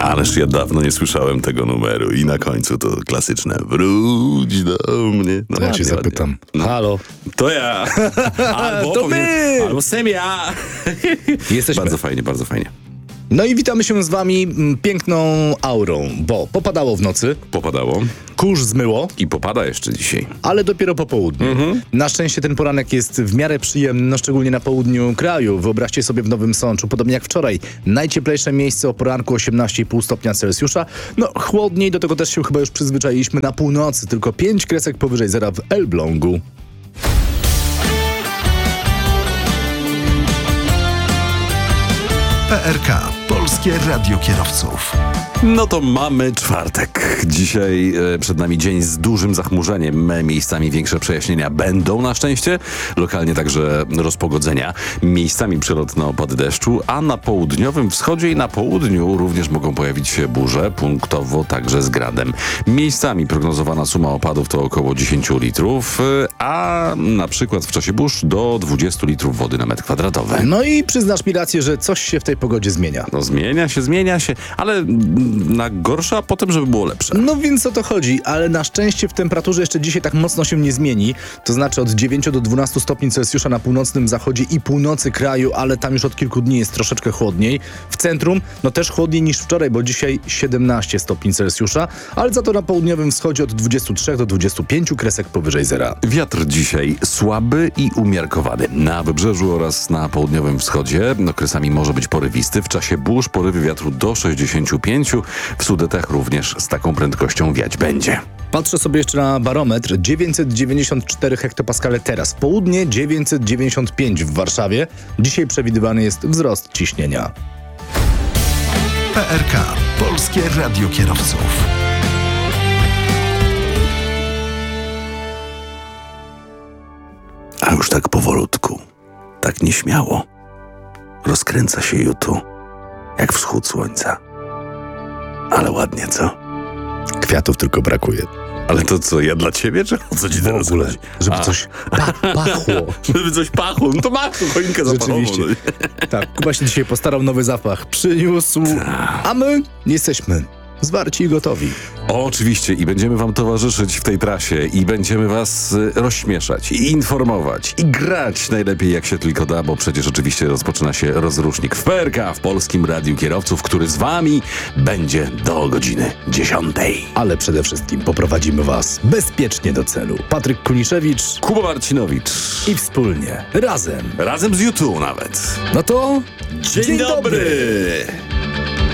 Ależ ja dawno nie słyszałem tego numeru i na końcu to klasyczne wróć do mnie. No To ja cię zapytam. Halo? To ja. Albo To my! Albo sem ja. Jesteśmy. Bardzo fajnie, bardzo fajnie. No i witamy się z wami piękną aurą, bo popadało w nocy, Popadało kurz zmyło, i popada jeszcze dzisiaj. ale dopiero po południu. Na szczęście ten poranek jest w miarę przyjemny, no szczególnie na południu kraju. Wyobraźcie sobie w Nowym Sączu, podobnie jak wczoraj, najcieplejsze miejsce o poranku 18,5 stopnia Celsjusza. No chłodniej, do tego też się chyba już przyzwyczailiśmy na północy, tylko 5 kresek powyżej zera w Elblągu. PRK, Polskie Radio Kierowców. No to mamy czwartek. Dzisiaj przed nami dzień z dużym zachmurzeniem. Miejscami większe przejaśnienia będą na szczęście. Lokalnie także rozpogodzenia. Miejscami przelotne opady deszczu, a na południowym wschodzie i na południu również mogą pojawić się burze, punktowo także z gradem. Miejscami prognozowana suma opadów to około 10 litrów, a na przykład w czasie burz do 20 litrów wody na metr kwadratowy. No i przyznasz mi rację, że coś się w tej pogodzie zmienia. No zmienia się, ale na gorsze, a potem, żeby było lepsze. No więc o to chodzi, ale na szczęście w temperaturze jeszcze dzisiaj tak mocno się nie zmieni. To znaczy od 9 do 12 stopni Celsjusza na północnym zachodzie i północy kraju, ale tam już od kilku dni jest troszeczkę chłodniej. W centrum, no też chłodniej niż wczoraj, bo dzisiaj 17 stopni Celsjusza, ale za to na południowym wschodzie od 23 do 25 kresek powyżej zera. Wiatr dzisiaj słaby i umiarkowany. Na wybrzeżu oraz na południowym wschodzie okresami może być porywisty. W czasie burz porywy wiatru do 65. W Sudetach również z taką prędkością wiać będzie. Patrzę sobie jeszcze na barometr. 994 hektopaskale teraz. W południe 995 w Warszawie. Dzisiaj przewidywany jest wzrost ciśnienia. PRK, Polskie Radio Kierowców. A już tak powolutku, tak nieśmiało, rozkręca się jutu, jak wschód słońca. Ale ładnie, co? Kwiatów tylko brakuje. Ale to co, ja dla ciebie, czy o co ci teraz chodzi? Żeby coś pachło. Żeby coś pachło, no to masz tu choinkę zapalową. Rzeczywiście. Tak, Kuba się dzisiaj postarał, nowy zapach przyniósł, a my jesteśmy zwarci i gotowi. Oczywiście i będziemy wam towarzyszyć w tej trasie i będziemy was rozśmieszać i informować i grać najlepiej jak się tylko da, bo przecież oczywiście rozpoczyna się rozrusznik w PRK, w Polskim Radiu Kierowców, który z wami będzie do godziny 10. Ale przede wszystkim poprowadzimy was bezpiecznie do celu. Patryk Kuniszewicz Kuba Marcinowicz. i wspólnie, razem. Razem z YouTube nawet. No to Dzień dobry!